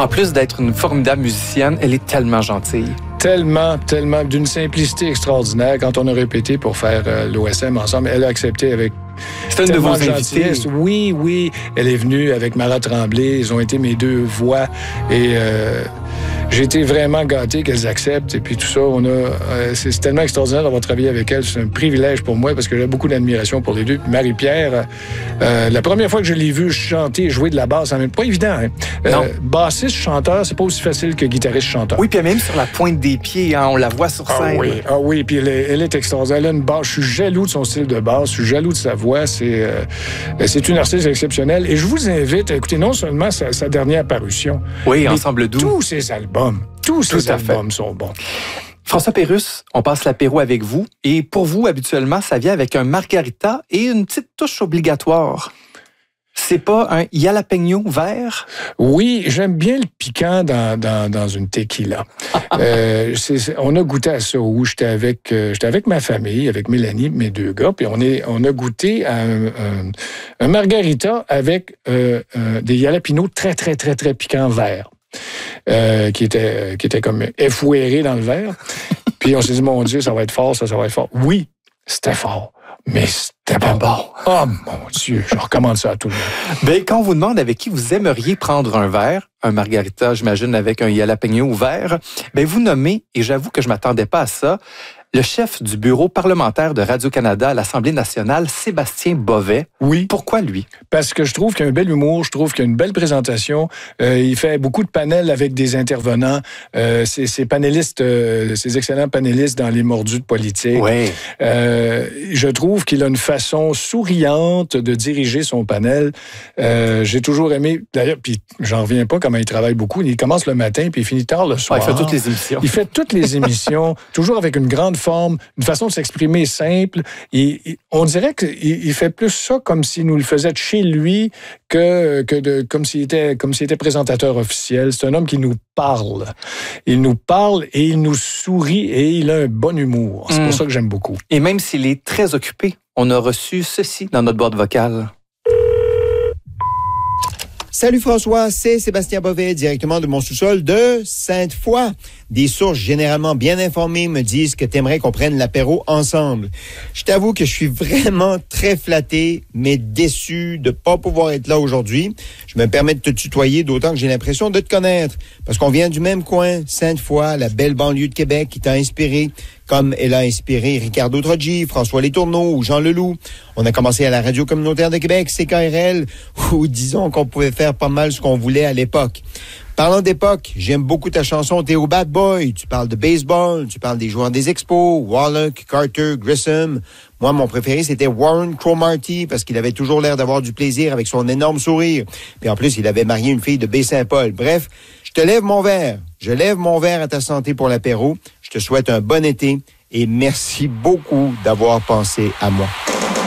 En plus d'être une formidable musicienne, elle est tellement gentille. Tellement, d'une simplicité extraordinaire. Quand on a répété pour faire l'OSM ensemble, elle a accepté avec c'est une de vos invités. Oui. Elle est venue avec Mara Tremblay. Ils ont été mes deux voix. Et j'ai été vraiment gâté qu'elles acceptent. Et puis tout ça, c'est tellement extraordinaire d'avoir travaillé avec elles. C'est un privilège pour moi parce que j'ai beaucoup d'admiration pour les deux. Puis Marie-Pierre, la première fois que je l'ai vue chanter et jouer de la basse, c'est pas évident. Hein? Bassiste, chanteur, c'est pas aussi facile que guitariste, chanteur. Oui, puis même sur la pointe des pieds, hein, on la voit sur scène. Ah oui, puis elle est extraordinaire. Elle a une basse. Je suis jaloux de son style de basse. Je suis jaloux de sa voix. C'est une artiste exceptionnelle. Et je vous invite à écouter non seulement sa dernière parution. Oui, Ensemble doux. Tous ses albums. Tous ses albums sont bons. François Pérusse, on passe l'apéro avec vous. Et pour vous, habituellement, ça vient avec un margarita et une petite touche obligatoire. C'est pas un jalapeno vert? Oui, j'aime bien le piquant dans une tequila. On a goûté à ça où j'étais avec ma famille, avec Mélanie, mes deux gars, puis on a goûté à un margarita avec des jalapenos très, très, très, très piquants verts. Qui était comme effouéré dans le verre. Puis on s'est dit, mon Dieu, ça va être fort, ça va être fort. Oui, c'était fort, mais c'était pas bon. Oh mon Dieu, je recommande ça à tout le monde. Ben, quand on vous demande avec qui vous aimeriez prendre un verre, un margarita, j'imagine, avec un jalapeno vert, ben vous nommez, et j'avoue que je m'attendais pas à ça, le chef du bureau parlementaire de Radio-Canada à l'Assemblée nationale, Sébastien Bovet. Oui. Pourquoi lui? Parce que je trouve qu'il a un bel humour, je trouve qu'il a une belle présentation. Il fait beaucoup de panels avec des intervenants. Ces panélistes, ces excellents panélistes dans les mordus de politique. Oui. Je trouve qu'il a une façon souriante de diriger son panel. J'ai toujours aimé, d'ailleurs, puis j'en reviens pas comment il travaille beaucoup. Il commence le matin puis il finit tard le soir. Il fait toutes les émissions. Il fait toutes les émissions, toujours avec une grande forme, une façon de s'exprimer simple. On dirait qu'il fait plus ça comme s'il nous le faisait de chez lui comme s'il était présentateur officiel. C'est un homme qui nous parle. Il nous parle et il nous sourit et il a un bon humour. C'est pour ça que j'aime beaucoup. Et même s'il est très occupé, on a reçu ceci dans notre boîte vocale. Salut François, c'est Sébastien Bovet, directement de mon sous-sol de Sainte-Foy. Des sources généralement bien informées me disent que t'aimerais qu'on prenne l'apéro ensemble. Je t'avoue que je suis vraiment très flatté, mais déçu de pas pouvoir être là aujourd'hui. Je me permets de te tutoyer, d'autant que j'ai l'impression de te connaître. Parce qu'on vient du même coin, Sainte-Foy, la belle banlieue de Québec qui t'a inspiré, comme elle a inspiré Ricardo Troggi, François Letourneau ou Jean Leloup. On a commencé à la Radio communautaire de Québec, CKRL, où disons qu'on pouvait faire pas mal ce qu'on voulait à l'époque. Parlant d'époque, j'aime beaucoup ta chanson T'es au Bad Boy. Tu parles de baseball, tu parles des joueurs des Expos, Wallach, Carter, Grissom. Moi, mon préféré, c'était Warren Cromartie parce qu'il avait toujours l'air d'avoir du plaisir avec son énorme sourire. Puis en plus, il avait marié une fille de Baie-Saint-Paul. Bref, je te lève mon verre. Je lève mon verre à ta santé pour l'apéro. Je te souhaite un bon été et merci beaucoup d'avoir pensé à moi.